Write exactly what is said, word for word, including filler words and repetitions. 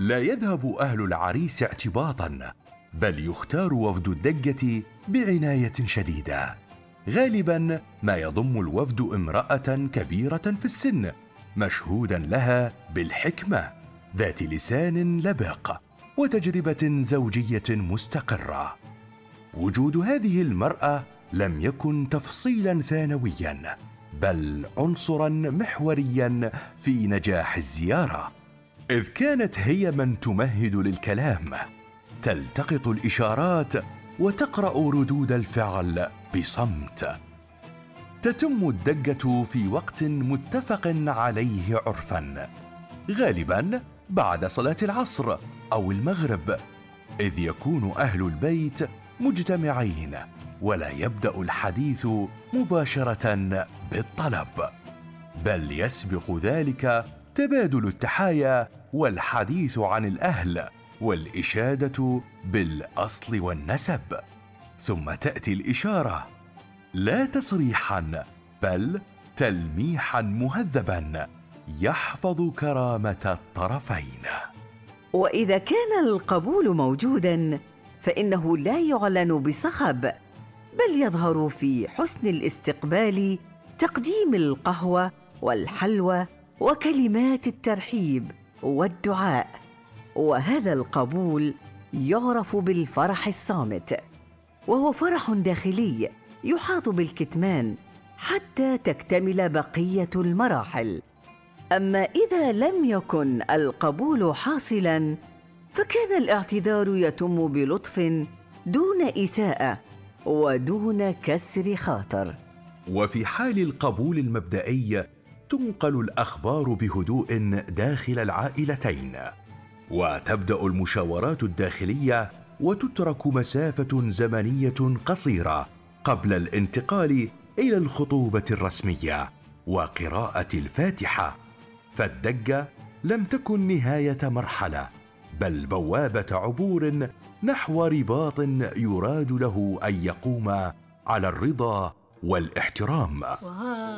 لا يذهب أهل العريس اعتباطاً، بل يختار وفد الدجة بعناية شديدة. غالباً ما يضم الوفد امرأة كبيرة في السن، مشهوداً لها بالحكمة، ذات لسان لبق وتجربة زوجية مستقرة. وجود هذه المرأة لم يكن تفصيلاً ثانوياً، بل عنصراً محورياً في نجاح الزيارة، إذ كانت هي من تمهد للكلام، تلتقط الإشارات وتقرأ ردود الفعل بصمت. تتم الدجة في وقت متفق عليه عرفاً، غالباً بعد صلاة العصر أو المغرب، إذ يكون أهل البيت مجتمعين، ولا يبدأ الحديث مباشرة بالطلب، بل يسبق ذلك تبادل التحايا والحديث عن الأهل والإشادة بالأصل والنسب، ثم تأتي الإشارة، لا تصريحا بل تلميحا مهذبا يحفظ كرامة الطرفين. وإذا كان القبول موجوداً فإنه لا يعلن بصخب، بل يظهر في حسن الاستقبال، تقديم القهوة والحلوى وكلمات الترحيب والدعاء. وهذا القبول يعرف بالفرح الصامت، وهو فرح داخلي يحاط بالكتمان حتى تكتمل بقية المراحل. أما إذا لم يكن القبول حاصلاً فكان الاعتذار يتم بلطف دون إساءة ودون كسر خاطر. وفي حال القبول المبدئي تنقل الأخبار بهدوء داخل العائلتين، وتبدأ المشاورات الداخلية، وتترك مسافة زمنية قصيرة قبل الانتقال إلى الخطوبة الرسمية وقراءة الفاتحة. فالدجة لم تكن نهاية مرحلة، بل بوابة عبور نحو رباط يراد له أن يقوم على الرضا والاحترام.